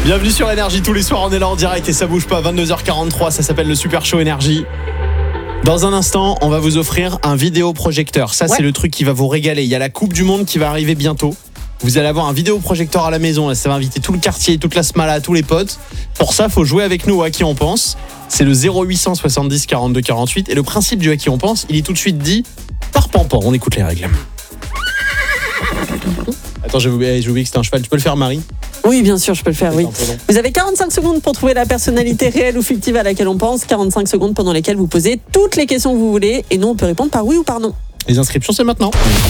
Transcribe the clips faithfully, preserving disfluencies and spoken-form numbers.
Bienvenue sur Énergie, tous les soirs on est là en direct et ça bouge pas, vingt-deux heures quarante-trois, ça s'appelle le Super Show Énergie. Dans un instant, on va vous offrir un vidéoprojecteur. Ça, ouais. C'est le truc qui va vous régaler. Il y a la Coupe du Monde qui va arriver bientôt. Vous allez avoir un vidéoprojecteur à la maison. Ça va inviter tout le quartier, toute la smala, tous les potes. Pour ça, il faut jouer avec nous à qui on pense. C'est le zéro huit cent soixante-dix quarante-deux quarante-huit. Et le principe du à qui on pense, il est tout de suite dit par Pampor. On écoute les règles. Attends, j'ai oublié, j'ai oublié que c'était un cheval. Tu peux le faire, Marie ? Oui, bien sûr, je peux le faire, oui. Vous avez quarante-cinq secondes pour trouver la personnalité réelle ou fictive à laquelle on pense. quarante-cinq secondes pendant lesquelles vous posez toutes les questions que vous voulez. Et nous, on peut répondre par oui ou par non. Les inscriptions, c'est maintenant.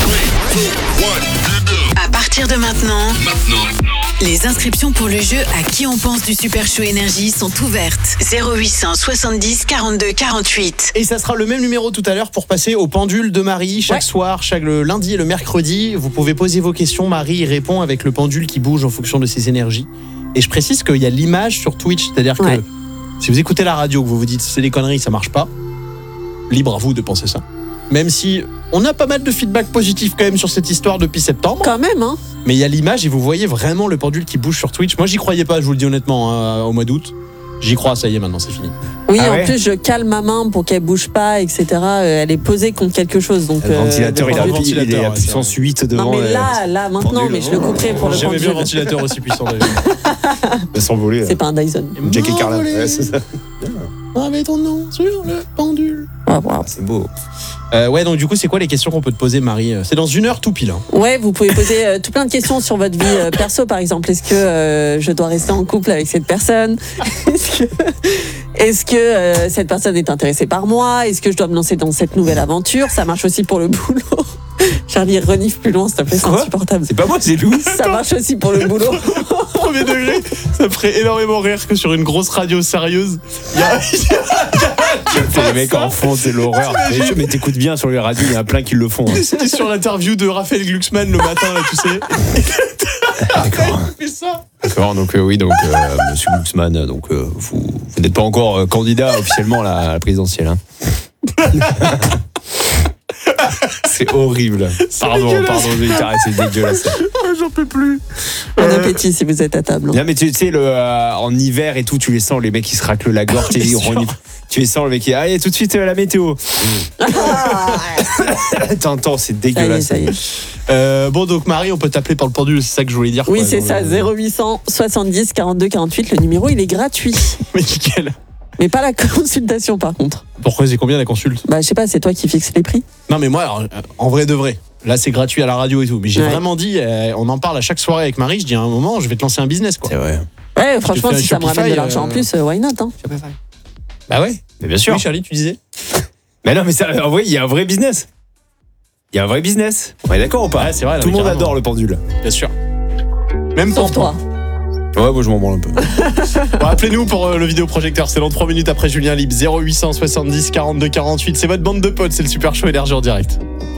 À partir de maintenant, maintenant, les inscriptions pour le jeu à qui on pense du Super Show Énergie sont ouvertes. zéro huit cent soixante-dix quarante-deux quarante-huit. Et ça sera le même numéro tout à l'heure pour passer au pendule de Marie. Chaque ouais. soir, chaque le lundi et le mercredi, vous pouvez poser vos questions. Marie y répond avec le pendule qui bouge en fonction de ses énergies. Et je précise qu'il y a l'image sur Twitch, c'est-à-dire ouais. que si vous écoutez la radio, que vous vous dites c'est des conneries, ça marche pas, libre à vous de penser ça. Même si on a pas mal de feedback positif quand même sur cette histoire depuis septembre. Quand même, hein. Mais il y a l'image et vous voyez vraiment le pendule qui bouge sur Twitch. Moi, j'y croyais pas, je vous le dis honnêtement, hein, au mois d'août. J'y crois, ça y est, maintenant, c'est fini. Oui, ah en ouais plus, je cale ma main pour qu'elle bouge pas, et cetera. Elle est posée contre quelque chose. Donc, le ventilateur, euh, il, a, il, il est à puissance ouais. huit devant. Non, mais là, là, maintenant, pendule. Mais je le couperai pour le pendule. J'aimais bien un ventilateur aussi puissant, d'ailleurs. Il s'envoler. C'est pas un Dyson. Jack et Carla. Ouais, c'est ça. Avec ton nom sur le pendule. Ah, wow. C'est beau. Euh, ouais, donc du coup, c'est quoi les questions qu'on peut te poser, Marie ? C'est dans une heure tout pile. Hein. Ouais, vous pouvez poser euh, tout plein de questions sur votre vie euh, perso, par exemple. Est-ce que euh, je dois rester en couple avec cette personne ? Est-ce que, est-ce que euh, cette personne est intéressée par moi ? Est-ce que je dois me lancer dans cette nouvelle aventure ? Ça marche aussi pour le boulot. Charlie, renifle plus loin, s'il te plaît, c'est insupportable. C'est pas moi, c'est Louis. Ça marche aussi pour le boulot. Premier degré, ça me ferait énormément rire que sur une grosse radio sérieuse, il y a... les mecs en fond, c'est l'horreur. Mais, mais t'écoutes bien sur les radios, il y en a plein qui le font. Hein. C'était sur l'interview de Raphaël Glucksmann le matin, là, tu sais. D'accord. D'accord, donc euh, oui, donc euh, Monsieur Glucksmann, donc euh, vous, vous n'êtes pas encore euh, candidat officiellement à la, à la présidentielle. Hein. C'est horrible. C'est pardon, dégueulasse. pardon, je vais t'arrêter, c'est dégueulasse. J'en peux plus. Bon euh... appétit si vous êtes à table. Non, mais tu sais, le, euh, en hiver et tout, tu les sens, les mecs qui se raclent la gorge, tu, tu les sens, le mec qui. Allez, tout de suite, euh, la météo. T'entends, c'est dégueulasse. Ça y est, ça y est. Euh, bon, donc Marie, on peut t'appeler par le pendule, c'est ça que je voulais dire. Oui, quoi, c'est donc, ça, euh... zéro huit cent soixante-dix quarante-deux quarante-huit. Le numéro, il est gratuit. Mais nickel. Mais pas la consultation, par contre. Pourquoi c'est combien la consulte ? Bah, je sais pas, c'est toi qui fixes les prix. Non, mais moi, alors, en vrai de vrai, là, c'est gratuit à la radio et tout. Mais j'ai ouais. vraiment dit, euh, on en parle à chaque soirée avec Marie. Je dis à un moment, je vais te lancer un business, quoi. C'est vrai. Ouais, franchement, si ça me ramène de l'argent euh... en plus, euh, why not, hein. Bah ouais. Mais bien sûr. Oui, Charlie, tu disais ? Mais non, mais ça, en vrai, il y a un vrai business. Il y a un vrai business. On est d'accord ou pas ? Ouais, c'est vrai. Tout le monde adore le pendule. Bien sûr. Même pour toi. Ouais, moi je m'en branle un peu. Bon, appelez-nous pour euh, le vidéoprojecteur, c'est dans trois minutes après Julien Libre. Zéro huit cent soixante-dix quarante-deux quarante-huit. C'est votre bande de potes, c'est le Super Show Énergie en direct.